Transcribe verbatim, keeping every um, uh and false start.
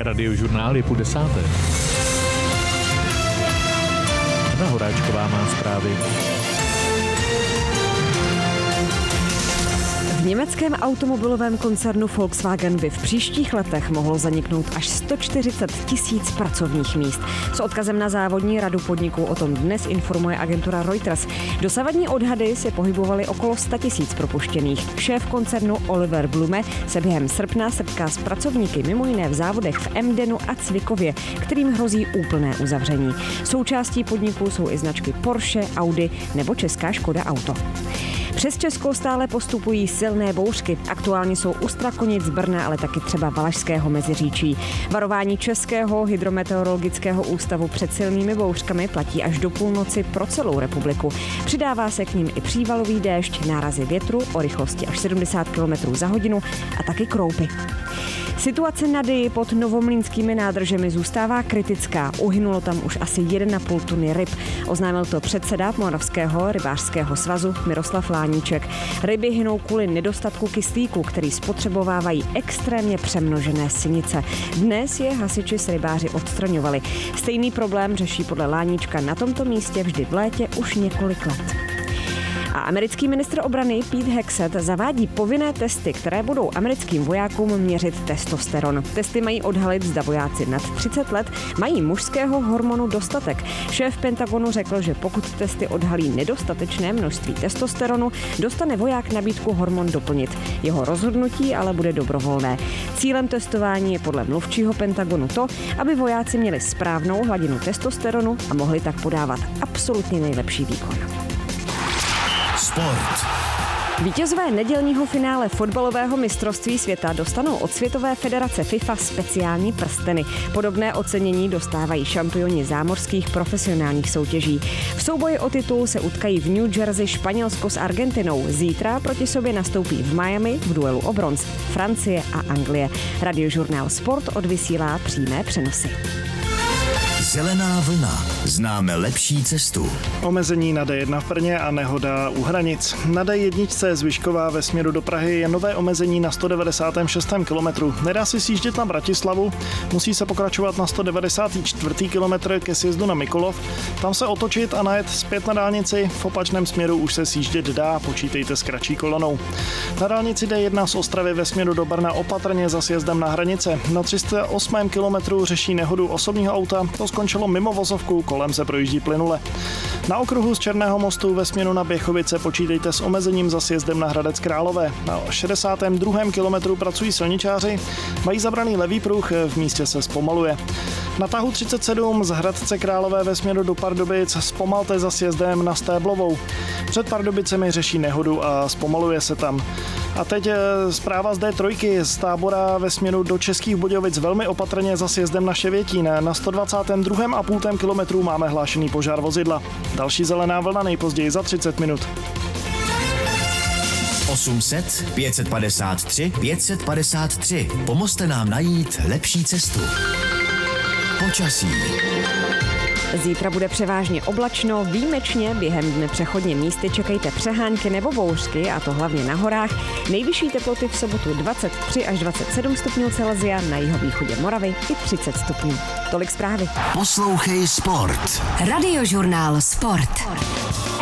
Radiožurnál je půl desáté. Anna Horáčková má zprávy. V německém automobilovém koncernu Volkswagen by v příštích letech mohlo zaniknout až sto čtyřicet tisíc pracovních míst. S odkazem na závodní radu podniku o tom dnes informuje agentura Reuters. Dosavadní odhady se pohybovaly okolo sto tisíc propuštěných. Šéf koncernu Oliver Blume se během srpna setká s pracovníky mimo jiné v závodech v Emdenu a Cvikově, kterým hrozí úplné uzavření. Součástí podniku jsou i značky Porsche, Audi nebo česká Škoda Auto. Přes Česko stále postupují silné bouřky. Aktuálně jsou u Strakonic, Brna, ale taky třeba Valašského Meziříčí. Varování Českého hydrometeorologického ústavu před silnými bouřkami platí až do půlnoci pro celou republiku. Přidává se k nim i přívalový déšť, nárazy větru o rychlosti až sedmdesát kilometrů za hodinu a taky kroupy. Situace na Dyji pod novomlýnskými nádržemi zůstává kritická. Uhynulo tam už asi jedna celá pět tuny ryb. Oznámil to předseda Moravského rybářského svazu Miroslav Láníček. Ryby hynou kvůli nedostatku kyslíku, který spotřebovávají extrémně přemnožené sinice. Dnes je hasiči s rybáři odstraňovali. Stejný problém řeší podle Láníčka na tomto místě vždy v létě už několik let. A americký ministr obrany Pete Hegseth zavádí povinné testy, které budou americkým vojákům měřit testosteron. Testy mají odhalit, zda vojáci nad třicet let mají mužského hormonu dostatek. Šéf Pentagonu řekl, že pokud testy odhalí nedostatečné množství testosteronu, dostane voják nabídku hormon doplnit. Jeho rozhodnutí ale bude dobrovolné. Cílem testování je podle mluvčího Pentagonu to, aby vojáci měli správnou hladinu testosteronu a mohli tak podávat absolutně nejlepší výkon. Sport. Vítězové nedělního finále fotbalového mistrovství světa dostanou od Světové federace FIFA speciální prsteny. Podobné ocenění dostávají šampioni zámořských profesionálních soutěží. V souboji o titul se utkají v New Jersey Španělsko s Argentinou. Zítra proti sobě nastoupí v Miami v duelu o bronz Francie a Anglie. Radiožurnál Sport odvysílá přímé přenosy. Zelená vlna. Známe lepší cestu. Omezení na D jedna v Brně a nehoda u hranic. Na D jedna Zvyšková ve směru do Prahy je nové omezení na sto devadesátém šestém kilometru. Nedá si sjíždět na Bratislavu, musí se pokračovat na sto devadesátém čtvrtém kilometru ke sjezdu na Mikulov. Tam se otočit a najet zpět na dálnici. V opačném směru už se sjíždět dá, počítejte s kratší kolonou. Na dálnici D jedna z Ostravy ve směru do Brna opatrně za sjezdem na hranice. Na tři sta osmém kilometru řeší nehodu osobního auta. To skončilo mimo vozovku, kolem se projíždí plynule. Na okruhu z Černého mostu ve směru na Běchovice počítejte s omezením za sjezdem na Hradec Králové. Na šedesátém druhém kilometru pracují silničáři, mají zabraný levý pruh, v místě se zpomaluje. Na tahu třicet sedm z Hradce Králové ve směru do Pardubic zpomalte za sjezdem na Stéblovou. Před Pardubicemi řeší nehodu a zpomaluje se tam. A teď zpráva z D tři z Tábora ve směru do Českých Budějovic velmi opatrně za sjezdem na Ševětín. Na sto dvacátém druhém a půl kilometru máme hlášený požár vozidla. Další zelená vlna nejpozději za třicet minut. osm set pět set padesát tři pět set padesát tři. Pomozte nám najít lepší cestu. Počasí. Zítra bude převážně oblačno, výjimečně během dne přechodně místy čekejte přehánky nebo bouřky, a to hlavně na horách. Nejvyšší teploty v sobotu dvacet tři až dvacet sedm stupňů Celsia, na jihovýchodě Moravy i třicet stupňů. Tolik zprávy. Poslouchej Sport. Radiožurnál Sport.